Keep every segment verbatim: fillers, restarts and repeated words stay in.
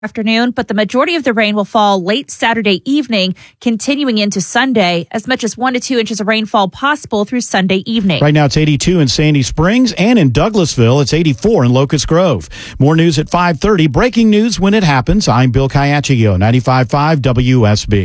afternoon, but the majority of the rain will fall late Saturday evening, continuing into Sunday. As much as one to two inches of rainfall possible through Sunday evening. Right now it's eighty-two in Sandy Springs, and in Douglasville it's eighty-four in Locust Grove. More news at five thirty. Breaking news when it happens. I'm Bill Caiaccio, ninety-five point five W S B.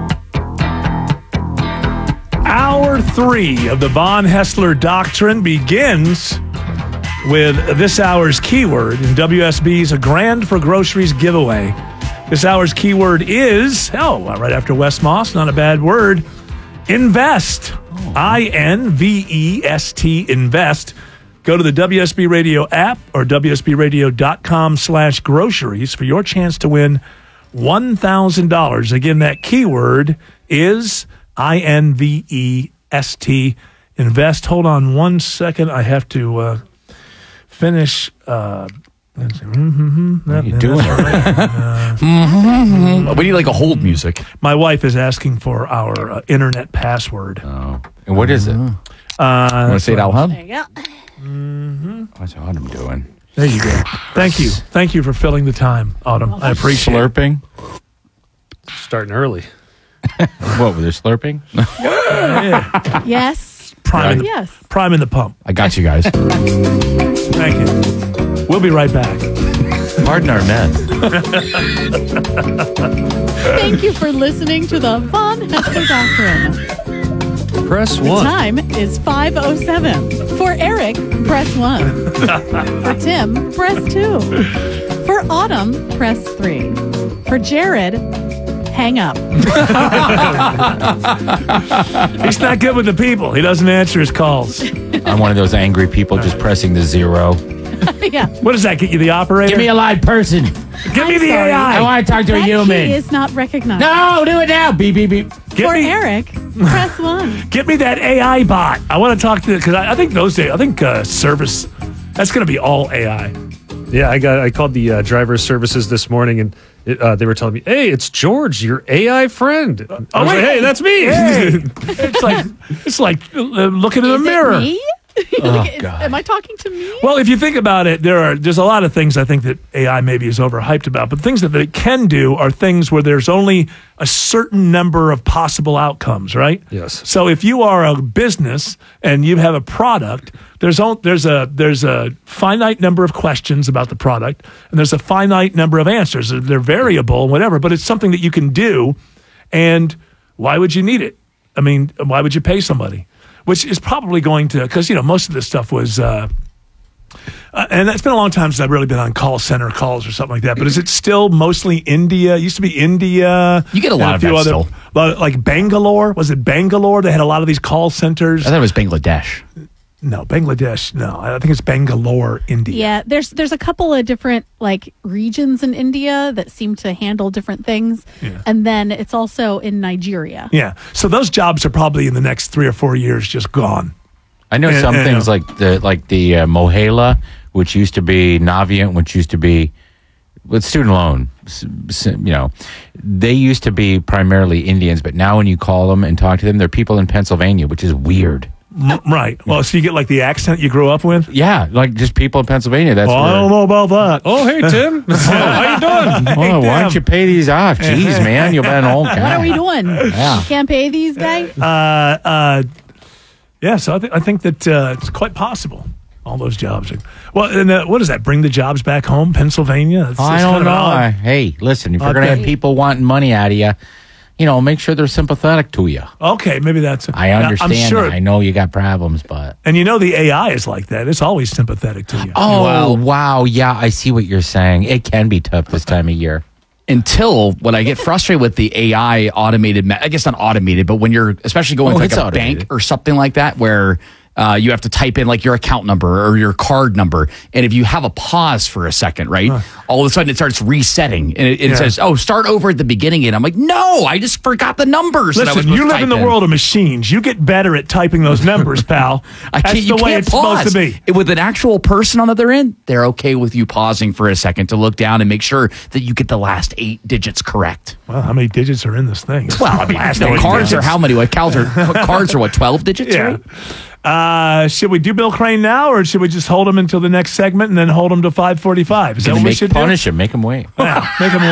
Hour three of the Von Hessler Doctrine begins with this hour's keyword in W S B's A Grand for Groceries giveaway. This hour's keyword is, oh, right after West Moss, not a bad word, invest. Oh. I N V E S T, invest. Go to the W S B Radio app or W S B radio dot com slash groceries for your chance to win one thousand dollars. Again, that keyword is I N V E S T, invest. Hold on one second. I have to... Uh, Finish. Uh, mm-hmm, what are you doing? uh, mm-hmm. We need like a hold music. My wife is asking for our uh, internet password. Oh, and what is it? Uh, you want to say it out loud? There you go. Mm-hmm. What's Autumn doing? There you go. Thank you. Thank you for filling the time, Autumn. I appreciate slurping. it. Starting early. What, were they slurping? Yeah. Yes. Prime in the, yes. Prime in the pump. I got you guys. Thank you. We'll be right back. Pardon our mess. Thank you for listening to the Von Hessler Doctrine. Press The one. time is five oh seven. For Eric, press one. For Tim, press two. For Autumn, press three. For Jared, hang up. He's not good with the people. He doesn't answer his calls. I'm one of those angry people just pressing the zero. Yeah. What does that get you, the operator? Give me a live person. Give me I'm the sorry. A I. I want to talk to That a human. key is not recognized. No, do it now. Beep, beep, beep. Get For me, Eric, press one. Get me that A I bot. I want to talk to, because I, I think those days, I think uh, service, that's going to be all A I. Yeah, I got. I called the uh, driver services this morning, and it, uh, they were telling me, "Hey, it's George, your A I friend." I was Oh, like, wait. "Hey, that's me." Hey. It's like it's like uh, looking in the Is mirror. it me? Oh, Is- God. Am I talking to me? Well, if you think about it, there are there's a lot of things I think that A I maybe is overhyped about, but things that it can do are things where there's only a certain number of possible outcomes, right? Yes. So if you are a business and you have a product, there's on, there's a there's a finite number of questions about the product, and there's a finite number of answers. They're variable, whatever, but it's something that you can do. And why would you need it? I mean, why would you pay somebody? Which is probably going to, because, you know, most of this stuff was, uh, uh, and it's been a long time since I've really been on call center calls or something like that. But is it still mostly India? It used to be India. You get a lot and of few that other, still. Like Bangalore. Was it Bangalore? They had a lot of these call centers. I thought it was Bangladesh. No, Bangladesh. No, I think it's Bangalore, India. Yeah, there's there's a couple of different like regions in India that seem to handle different things, Yeah. and then it's also in Nigeria. Yeah. So those jobs are probably in the next three or four years just gone. I know And- some and, things uh, like the like the uh, Mohela, which used to be Navient, which used to be with student loan. s- s- You know, they used to be primarily Indians, but now when you call them and talk to them, they're people in Pennsylvania, which is weird. M- right. Well, so you get like the accent you grew up with? Yeah, like just people in Pennsylvania. That's Well, I where- don't know about that. Oh, hey Tim, how you doing? Oh, why Tim. don't you pay these off? Jeez, man, you've been an old guy. What are we doing? Yeah. You can't pay these guys? Uh, uh, yeah, so I, th- I think that uh, it's quite possible. All those jobs. Are, well, and uh, what does that bring the jobs back home? Pennsylvania? It's, I it's don't kind know. of odd. I- hey, listen, if you're Odd going to have thing. people wanting money out of you, you know, make sure they're sympathetic to you. Okay, maybe that's. I Now, understand. I'm sure. I know you got problems, but And you know the A I is like that. It's always sympathetic to you. oh wow, yeah, I see what you're saying. It can be tough this time of year. Until when I get frustrated with the A I automated, me- I guess not automated, but when you're especially going Oh, to like it's a automated. bank or something like that, where uh, you have to type in like your account number or your card number, and if you have a pause for a second, right, all of a sudden it starts resetting, and it, it Yeah. says, "Oh, start over at the beginning." And I'm like, "No, I just forgot the numbers." that I was Listen, supposed you to live in type the world of machines. You get better at typing those numbers, pal. I That's can't. the You way can't it's pause. supposed to be. With an actual person on the other end, they're okay with you pausing for a second to look down and make sure that you get the last eight digits correct. Well, how many digits are in this thing? Well, I mean, Last the eight cards digits. are how many? What cards are cards are what? Twelve digits, Yeah. right? Uh, should we do Bill Crane now, or should we just hold him until the next segment and then hold him to five forty-five? Is that what we Make, should punish him. Make him wait. do? Yeah, make him